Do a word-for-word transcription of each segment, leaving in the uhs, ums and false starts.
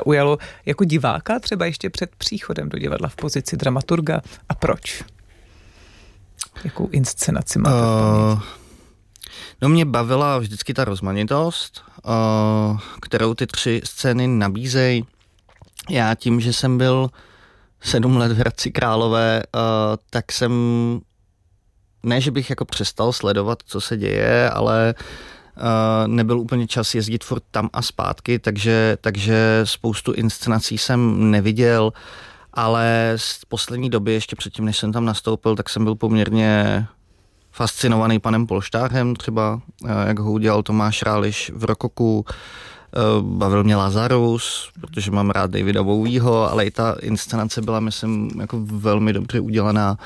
zaujalo jako diváka třeba ještě před příchodem do divadla v pozici dramaturga a proč? Jakou inscenaci máte v paměti? No mě bavila vždycky ta rozmanitost, uh, kterou ty tři scény nabízejí. Já tím, že jsem byl sedm let v Hradci Králové, uh, tak jsem, ne, že bych jako přestal sledovat, co se děje, ale uh, nebyl úplně čas jezdit furt tam a zpátky, takže, takže spoustu inscenací jsem neviděl, ale z poslední doby, ještě předtím, než jsem tam nastoupil, tak jsem byl poměrně fascinovaný panem Polštářem třeba, jak ho udělal Tomáš Ráliš v Rokoku. Bavil mě Lazarus, protože mám rád Davida Bowieho, ale i ta inscenace byla, myslím, jako velmi dobře udělaná.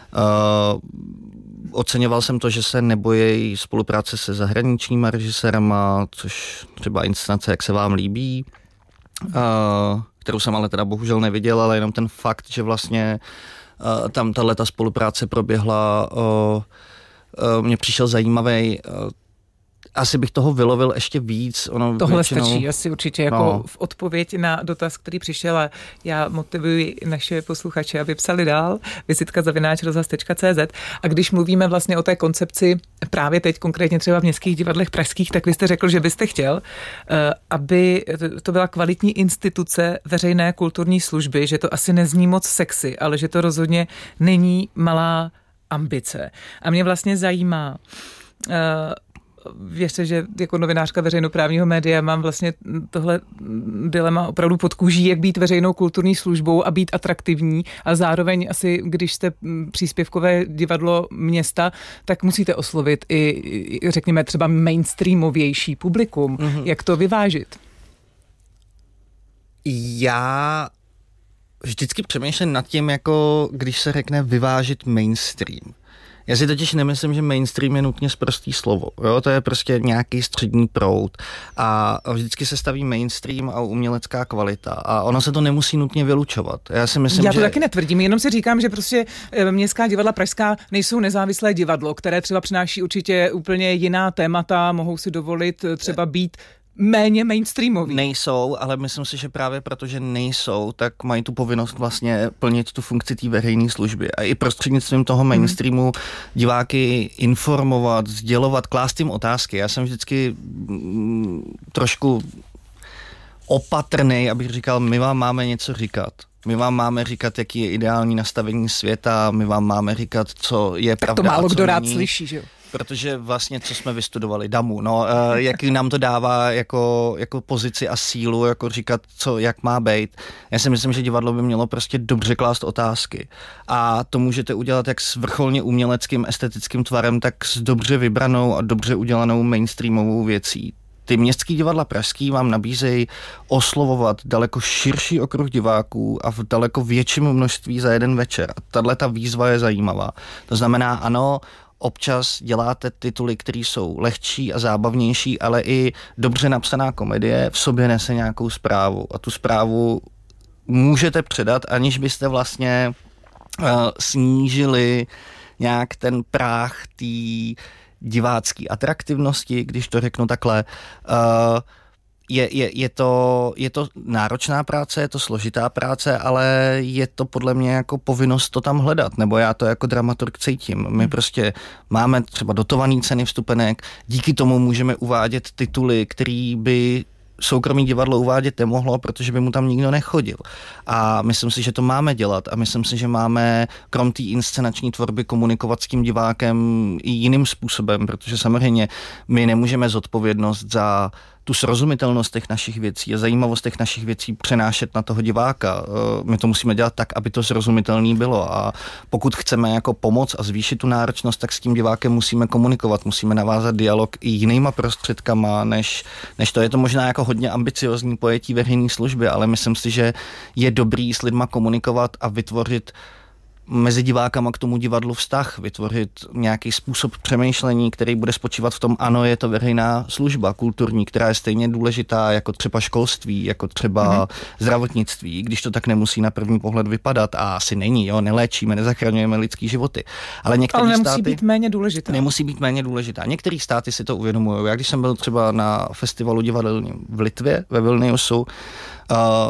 Oceňoval jsem to, že se nebojí spolupráce se zahraničníma režisérama, což třeba inscenace Jak se vám líbí, kterou jsem ale teda bohužel neviděl, ale jenom ten fakt, že vlastně tam tato spolupráce proběhla, mně přišel zajímavý. Asi bych toho vylovil ještě víc. Ono Tohle většinou... stačí asi určitě jako no. v odpověď na dotaz, který přišel, a já motivuji naše posluchače, aby psali dál, vizitka zavináč rozhlas tečka cé zet. A když mluvíme vlastně o té koncepci právě teď konkrétně třeba v městských divadlech pražských, tak vy jste řekl, že byste chtěl, aby to byla kvalitní instituce veřejné kulturní služby, že to asi nezní moc sexy, ale že to rozhodně není malá ambice. A mě vlastně zajímá, věřte, že jako novinářka veřejnoprávního média mám vlastně tohle dilema opravdu pod kůží, jak být veřejnou kulturní službou a být atraktivní, a zároveň asi, když jste příspěvkové divadlo města, tak musíte oslovit i, řekněme, třeba mainstreamovější publikum. Mm-hmm. Jak to vyvážit? Já vždycky přemýšlím nad tím, jako když se řekne vyvážit mainstream. Já si totiž nemyslím, že mainstream je nutně sprostý slovo. Jo? To je prostě nějaký střední proud a vždycky se staví mainstream a umělecká kvalita a ono se to nemusí nutně vylučovat. Já si myslím, Já to že... taky netvrdím, jenom si říkám, že prostě městská divadla pražská nejsou nezávislé divadlo, které třeba přináší určitě úplně jiná témata, mohou si dovolit třeba být méně mainstreamový. Nejsou, ale myslím si, že právě protože nejsou, tak mají tu povinnost vlastně plnit tu funkci té veřejné služby. A i prostřednictvím toho mainstreamu hmm. diváky informovat, sdělovat, klást jim otázky. Já jsem vždycky mm, trošku opatrnej, abych říkal, my vám máme něco říkat. My vám máme říkat, jaký je ideální nastavení světa, my vám máme říkat, co je tak pravda to málo a co kdo rád není. Slyší, že jo? Protože vlastně, co jsme vystudovali, damu, no, jak nám to dává jako, jako pozici a sílu, jako říkat, co, jak má být. Já si myslím, že divadlo by mělo prostě dobře klást otázky. A to můžete udělat jak s vrcholně uměleckým, estetickým tvarem, tak s dobře vybranou a dobře udělanou mainstreamovou věcí. Ty městský divadla pražský vám nabízejí oslovovat daleko širší okruh diváků a v daleko větším množství za jeden večer. A tato výzva je zajímavá. To znamená, ano, občas děláte tituly, které jsou lehčí a zábavnější, ale i dobře napsaná komedie v sobě nese nějakou zprávu. A tu zprávu můžete předat, aniž byste vlastně uh, snížili nějak ten práh té divácké atraktivnosti, když to řeknu takhle. Uh, Je, je, je, to, je to náročná práce, je to složitá práce, ale je to podle mě jako povinnost to tam hledat, nebo já to jako dramaturg cítím. My prostě máme třeba dotovaný ceny vstupenek, díky tomu můžeme uvádět tituly, který by soukromý divadlo uvádět nemohlo, protože by mu tam nikdo nechodil. A myslím si, že to máme dělat a myslím si, že máme krom té inscenační tvorby komunikovat s tím divákem i jiným způsobem, protože samozřejmě my nemůžeme zodpovědnost za tu srozumitelnost těch našich věcí a zajímavost těch našich věcí přenášet na toho diváka. My to musíme dělat tak, aby to srozumitelný bylo a pokud chceme jako pomoct a zvýšit tu náročnost, tak s tím divákem musíme komunikovat, musíme navázat dialog i jinýma prostředkama, než, než to je to možná jako hodně ambiciozní pojetí veřejné služby, ale myslím si, že je dobrý s lidma komunikovat a vytvořit mezi divákama k tomu divadlu vztah, vytvořit nějaký způsob přemýšlení, který bude spočívat v tom, ano, je to veřejná služba kulturní, která je stejně důležitá jako třeba školství, jako třeba mm-hmm. zdravotnictví, když to tak nemusí na první pohled vypadat a asi není, jo, neléčíme, nezachraňujeme lidský životy. Ale některé Ale nemusí státy být méně důležitá. Nemusí být méně důležitá. Některé státy si to uvědomují. Já když jsem byl třeba na festivalu divadelním v Litvě, ve Vilniusu, Uh,